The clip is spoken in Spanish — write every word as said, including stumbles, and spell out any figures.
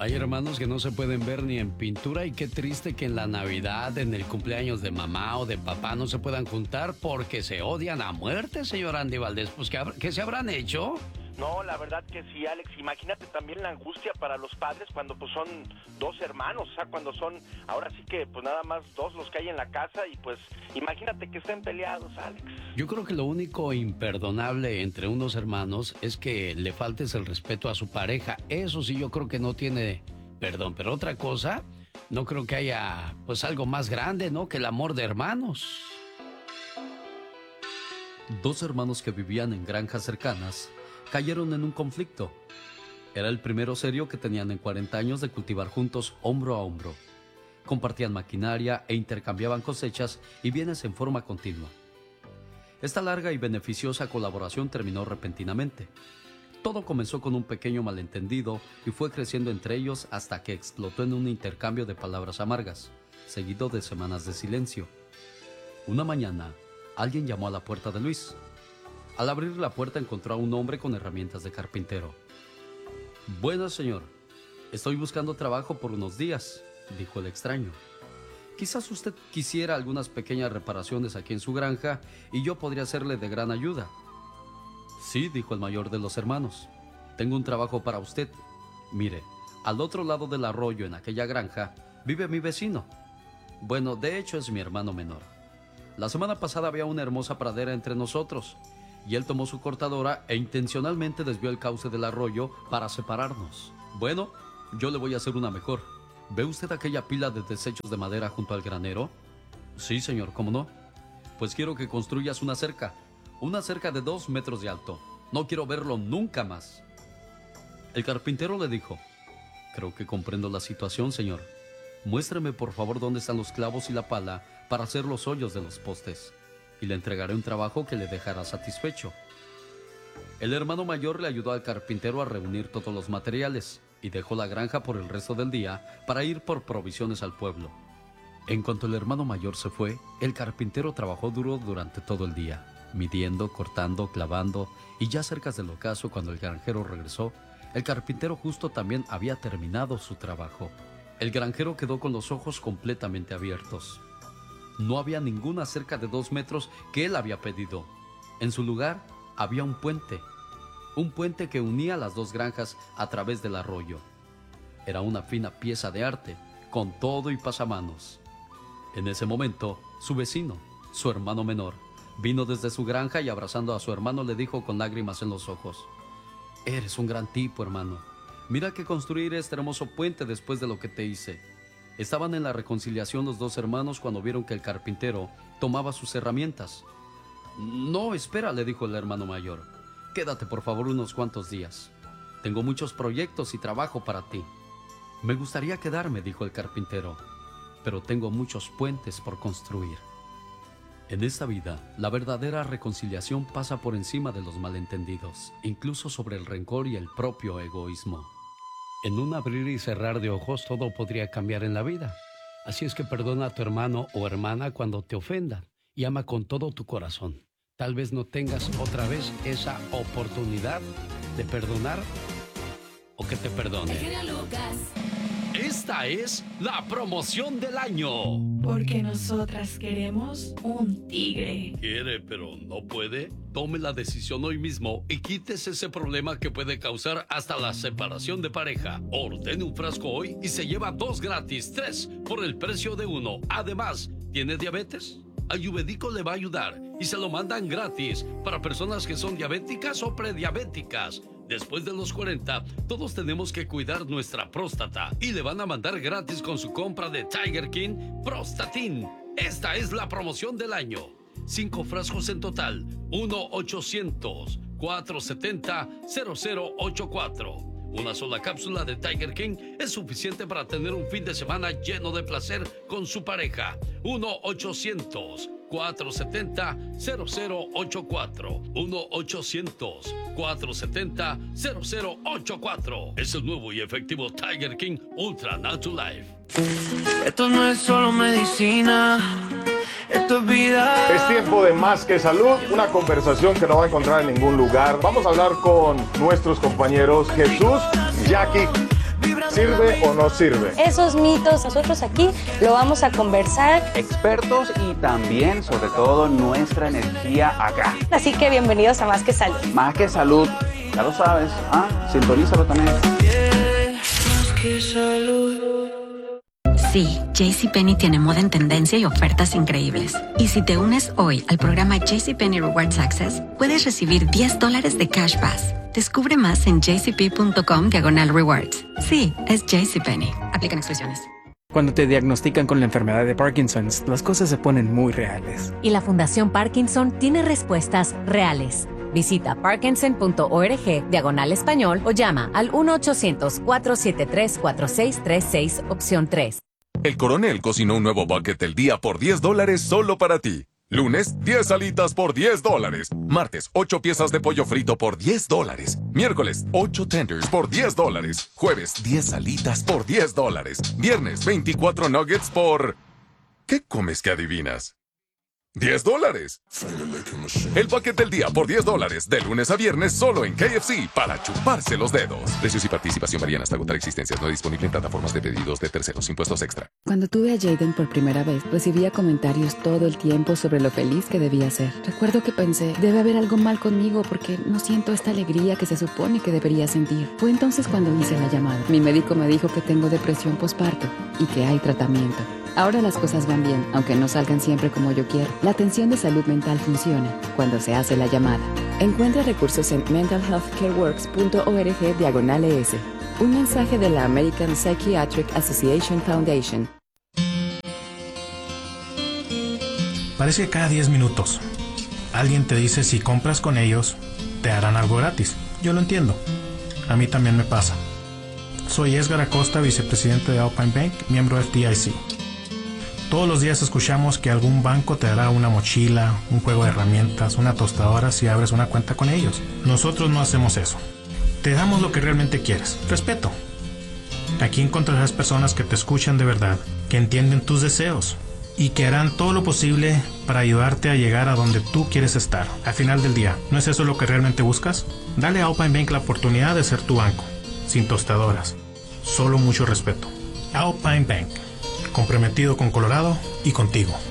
Hay hermanos que no se pueden ver ni en pintura y qué triste que en la Navidad, en el cumpleaños de mamá o de papá no se puedan juntar porque se odian a muerte, señor Andy Valdés. Pues, ¿qué, qué se habrán hecho? No, la verdad que sí, Alex. Imagínate también la angustia para los padres cuando pues son dos hermanos, o sea, cuando son, ahora sí que pues nada más dos los que hay en la casa y pues imagínate que estén peleados, Alex. Yo creo que lo único imperdonable entre unos hermanos es que le faltes el respeto a su pareja. Eso sí, yo creo que no tiene perdón, pero otra cosa, no creo que haya pues algo más grande, ¿no? Que el amor de hermanos. Dos hermanos que vivían en granjas cercanas cayeron en un conflicto. Era el primero serio que tenían en cuarenta años de cultivar juntos hombro a hombro. Compartían maquinaria e intercambiaban cosechas y bienes en forma continua. Esta larga y beneficiosa colaboración terminó repentinamente. Todo comenzó con un pequeño malentendido y fue creciendo entre ellos hasta que explotó en un intercambio de palabras amargas, seguido de semanas de silencio. Una mañana, alguien llamó a la puerta de Luis. Al abrir la puerta encontró a un hombre con herramientas de carpintero. «Buenas, señor. Estoy buscando trabajo por unos días», dijo el extraño. «Quizás usted quisiera algunas pequeñas reparaciones aquí en su granja y yo podría serle de gran ayuda». «Sí», dijo el mayor de los hermanos. «Tengo un trabajo para usted. Mire, al otro lado del arroyo en aquella granja vive mi vecino. Bueno, de hecho es mi hermano menor. La semana pasada había una hermosa pradera entre nosotros y él tomó su cortadora e intencionalmente desvió el cauce del arroyo para separarnos. Bueno, yo le voy a hacer una mejor. ¿Ve usted aquella pila de desechos de madera junto al granero? Sí, señor, ¿cómo no? Pues quiero que construyas una cerca, una cerca de dos metros de alto. No quiero verlo nunca más. El carpintero le dijo: creo que comprendo la situación, señor. Muéstreme por favor dónde están los clavos y la pala para hacer los hoyos de los postes, y le entregaré un trabajo que le dejará satisfecho. El hermano mayor le ayudó al carpintero a reunir todos los materiales y dejó la granja por el resto del día para ir por provisiones al pueblo. En cuanto el hermano mayor se fue, el carpintero trabajó duro durante todo el día, midiendo, cortando, clavando, y ya cerca del ocaso, cuando el granjero regresó, el carpintero justo también había terminado su trabajo. El granjero quedó con los ojos completamente abiertos. No había ninguna cerca de dos metros que él había pedido. En su lugar había un puente, un puente que unía las dos granjas a través del arroyo. Era una fina pieza de arte, con todo y pasamanos. En ese momento, su vecino, su hermano menor, vino desde su granja y abrazando a su hermano le dijo con lágrimas en los ojos: «Eres un gran tipo, hermano. Mira que construir este hermoso puente después de lo que te hice». Estaban en la reconciliación los dos hermanos cuando vieron que el carpintero tomaba sus herramientas. «No, espera», le dijo el hermano mayor. «Quédate por favor unos cuantos días. Tengo muchos proyectos y trabajo para ti». «Me gustaría quedarme», dijo el carpintero, «pero tengo muchos puentes por construir». En esta vida, la verdadera reconciliación pasa por encima de los malentendidos, incluso sobre el rencor y el propio egoísmo. En un abrir y cerrar de ojos todo podría cambiar en la vida. Así es que perdona a tu hermano o hermana cuando te ofendan y ama con todo tu corazón. Tal vez no tengas otra vez esa oportunidad de perdonar o que te perdone. Esta es la promoción del año. Porque nosotras queremos un tigre. ¿Quiere pero no puede? Tome la decisión hoy mismo y quítese ese problema que puede causar hasta la separación de pareja. Ordene un frasco hoy y se lleva dos gratis, tres por el precio de uno. Además, ¿tiene diabetes? Ayurvédico le va a ayudar y se lo mandan gratis para personas que son diabéticas o prediabéticas. Después de los cuarenta, todos tenemos que cuidar nuestra próstata y le van a mandar gratis con su compra de Tiger King Prostatin. Esta es la promoción del año. Cinco frascos en total. uno ochocientos, cuatrocientos setenta, cero cero ochenta y cuatro. Una sola cápsula de Tiger King es suficiente para tener un fin de semana lleno de placer con su pareja. uno ochocientos, cuatrocientos setenta, cero cero ochenta y cuatro. uno ochocientos, cuatrocientos setenta, cero cero ochenta y cuatro. Es el nuevo y efectivo Tiger King Ultra Natural Life. Esto no es solo medicina, esto es vida. Es tiempo de Más que Salud, una conversación que no va a encontrar en ningún lugar. Vamos a hablar con nuestros compañeros Jesús, Jackie ¿Sirve o no sirve? Esos mitos nosotros aquí lo vamos a conversar. Expertos y también, sobre todo, nuestra energía acá. Así que bienvenidos a Más que Salud. Más que Salud, ya lo sabes, ¿ah? Sintonízalo también. Yeah, más que salud. Sí, JCPenney tiene moda en tendencia y ofertas increíbles. Y si te unes hoy al programa JCPenney Rewards Access, puedes recibir diez dólares de Cash Pass. Descubre más en jcp.com diagonal rewards. Sí, es JCPenney. Aplican exclusiones. Cuando te diagnostican con la enfermedad de Parkinson, las cosas se ponen muy reales. Y la Fundación Parkinson tiene respuestas reales. Visita parkinson.org diagonal español o llama al uno ochocientos, cuatro siete tres, cuatro seis tres seis, opción tres. El Coronel cocinó un nuevo bucket del día por diez dólares solo para ti. Lunes, diez alitas por diez dólares. Martes, ocho piezas de pollo frito por diez dólares. Miércoles, ocho tenders por diez dólares. Jueves, diez alitas por diez dólares. Viernes, veinticuatro nuggets por... ¿Qué comes que adivinas? diez dólares. El bucket del día por diez dólares, de lunes a viernes solo en K F C, para chuparse los dedos. Precios y participación varían hasta agotar existencias. No disponible en plataformas de pedidos de terceros. Impuestos extra. Cuando tuve a Jaden por primera vez, recibía comentarios todo el tiempo sobre lo feliz que debía ser. Recuerdo que pensé, debe haber algo mal conmigo porque no siento esta alegría que se supone que debería sentir. Fue entonces cuando hice la llamada. Mi médico me dijo que tengo depresión postparto y que hay tratamiento. Ahora las cosas van bien, aunque no salgan siempre como yo quiero. La atención de salud mental funciona cuando se hace la llamada. Encuentra recursos en mental health care works punto org diagonal E S. Un mensaje de la American Psychiatric Association Foundation. Parece que cada diez minutos alguien te dice si compras con ellos, te harán algo gratis. Yo lo entiendo. A mí también me pasa. Soy Edgar Acosta, vicepresidente de Alpine Bank, miembro F D I C. Todos los días escuchamos que algún banco te dará una mochila, un juego de herramientas, una tostadora si abres una cuenta con ellos. Nosotros no hacemos eso. Te damos lo que realmente quieres, respeto. Aquí encontrarás personas que te escuchan de verdad, que entienden tus deseos y que harán todo lo posible para ayudarte a llegar a donde tú quieres estar. Al final del día, ¿no es eso lo que realmente buscas? Dale a Alpine Bank la oportunidad de ser tu banco, sin tostadoras, solo mucho respeto. Alpine Bank. Comprometido con Colorado y contigo.